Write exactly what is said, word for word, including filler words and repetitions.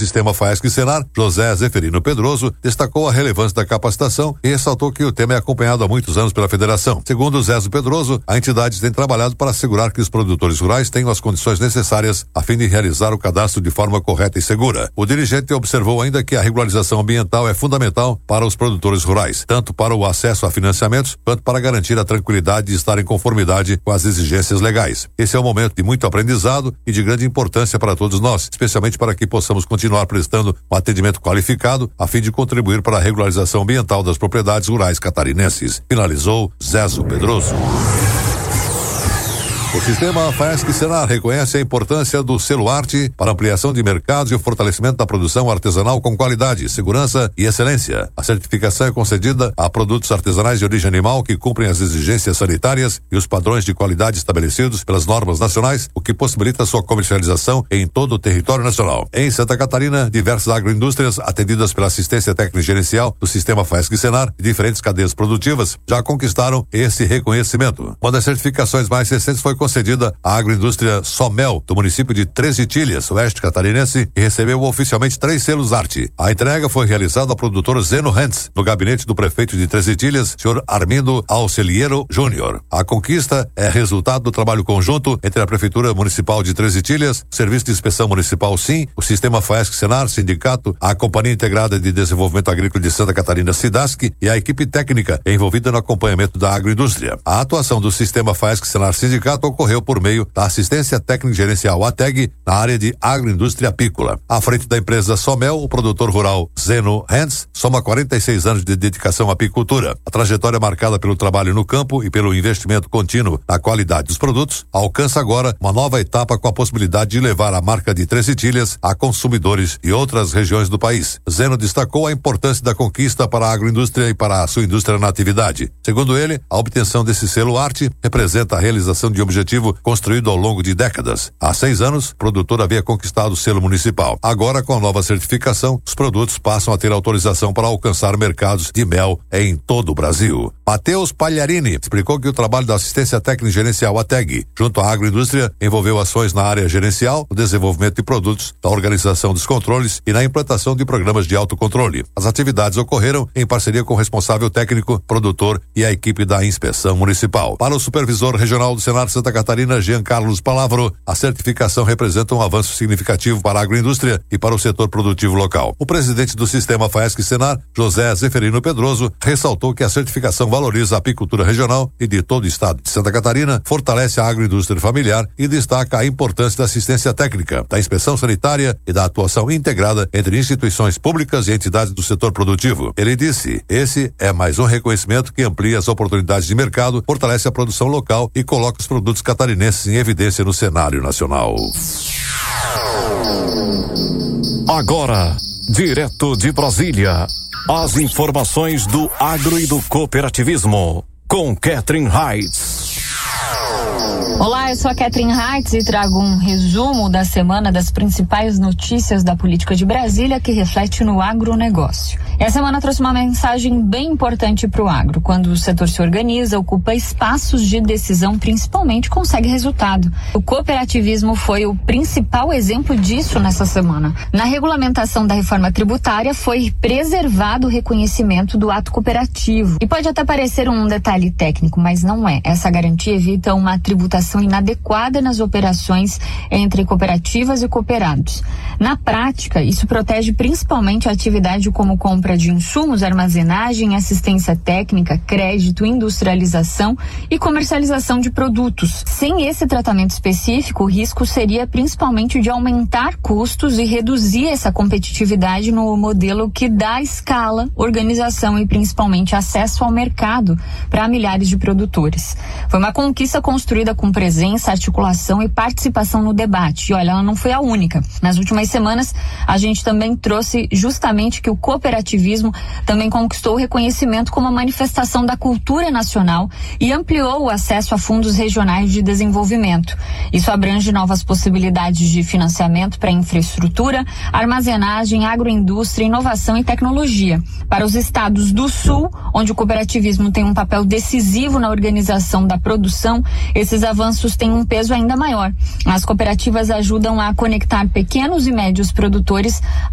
Sistema Faesc Senar, José Zeferino Pedroso, destacou a relevância da capacitação e ressaltou que o tema é acompanhado há muitos anos pela federação. Segundo Zezo Pedroso, a entidade tem trabalhado para assegurar que os produtores rurais tenham as condições necessárias a fim de realizar o cadastro de forma correta e segura. O dirigente observou ainda que a regularização ambiental é fundamental para os produtores rurais, tanto para o acesso a financiamentos quanto para garantir a tranquilidade de estar em conformidade com as exigências legais. Esse é um momento de muito aprendizado e de grande importância para todos nós, especialmente para que possamos continuar prestando um atendimento qualificado a fim de contribuir para a regularização ambiental das propriedades rurais catarinenses. Finalizou Zezo Pedroso. O Sistema Faesc Senar reconhece a importância do selo Arte para ampliação de mercados e o fortalecimento da produção artesanal com qualidade, segurança e excelência. A certificação é concedida a produtos artesanais de origem animal que cumprem as exigências sanitárias e os padrões de qualidade estabelecidos pelas normas nacionais, o que possibilita sua comercialização em todo o território nacional. Em Santa Catarina, diversas agroindústrias atendidas pela assistência técnica e gerencial do Sistema Faesc Senar e diferentes cadeias produtivas já conquistaram esse reconhecimento. Uma das certificações mais recentes foi concedida à agroindústria Somel, do município de Três Itilhas, oeste catarinense, e recebeu oficialmente três selos Arte. A entrega foi realizada ao produtor Zeno Hentz, no gabinete do prefeito de Três Itilhas, senhor Armindo Alceliero Júnior. A conquista é resultado do trabalho conjunto entre a Prefeitura Municipal de Três Itilhas, o Serviço de Inspeção Municipal SIM, o Sistema Faesc Senar, Sindicato, a Companhia Integrada de Desenvolvimento Agrícola de Santa Catarina, SIDASC, e a equipe técnica envolvida no acompanhamento da agroindústria. A atuação do Sistema Faesc Senar Sindicato ocorreu por meio da assistência técnica gerencial A T E G na área de agroindústria apícola. À frente da empresa Somel, o produtor rural Zeno Hentz soma quarenta e seis anos de dedicação à apicultura. A trajetória marcada pelo trabalho no campo e pelo investimento contínuo na qualidade dos produtos alcança agora uma nova etapa com a possibilidade de levar a marca de Três Itilhas a consumidores de outras regiões do país. Zeno destacou a importância da conquista para a agroindústria e para a sua indústria na atividade. Segundo ele, a obtenção desse selo Arte representa a realização de um objetivo construído ao longo de décadas. Há seis anos, o produtor havia conquistado o selo municipal. Agora, com a nova certificação, os produtos passam a ter autorização para alcançar mercados de mel em todo o Brasil. Matheus Pagliarini explicou que o trabalho da assistência técnica gerencial A T E G, junto à agroindústria, envolveu ações na área gerencial, no desenvolvimento de produtos, na organização dos controles e na implantação de programas de autocontrole. As atividades ocorreram em parceria com o responsável técnico, produtor e a equipe da inspeção municipal. Para o supervisor regional do Senar Santa Catarina, Jean Carlos Palavro, a certificação representa um avanço significativo para a agroindústria e para o setor produtivo local. O presidente do Sistema Faesc Senar, José Zeferino Pedroso, ressaltou que a certificação valoriza a apicultura regional e de todo o estado de Santa Catarina, fortalece a agroindústria familiar e destaca a importância da assistência técnica, da inspeção sanitária e da atuação integrada entre instituições públicas e entidades do setor produtivo. Ele disse: esse é mais um reconhecimento que amplia as oportunidades de mercado, fortalece a produção local e coloca os produtos catarinenses em evidência no cenário nacional. Agora, direto de Brasília, as informações do agro e do cooperativismo, com Catherine Heitz. Olá, eu sou a Catherine Heitz e trago um resumo da semana das principais notícias da política de Brasília que reflete no agronegócio. Essa semana trouxe uma mensagem bem importante para o agro. Quando o setor se organiza, ocupa espaços de decisão, principalmente consegue resultado. O cooperativismo foi o principal exemplo disso nessa semana. Na regulamentação da reforma tributária foi preservado o reconhecimento do ato cooperativo. E pode até parecer um detalhe técnico, mas não é. Essa garantia evita uma tributação inadequada nas operações entre cooperativas e cooperados. Na prática, isso protege principalmente a atividade como compra de insumos, armazenagem, assistência técnica, crédito, industrialização e comercialização de produtos. Sem esse tratamento específico, o risco seria principalmente de aumentar custos e reduzir essa competitividade no modelo que dá escala, organização e principalmente acesso ao mercado para milhares de produtores. Foi uma conquista construída com presença, articulação e participação no debate. E olha, ela não foi a única. Nas últimas semanas, a gente também trouxe justamente que o cooperativismo também conquistou o reconhecimento como uma manifestação da cultura nacional e ampliou o acesso a fundos regionais de desenvolvimento. Isso abrange novas possibilidades de financiamento para infraestrutura, armazenagem, agroindústria, inovação e tecnologia. Para os estados do Sul, onde o cooperativismo tem um papel decisivo na organização da produção, esses avanços têm um peso ainda maior. As cooperativas ajudam a conectar pequenos e médios produtores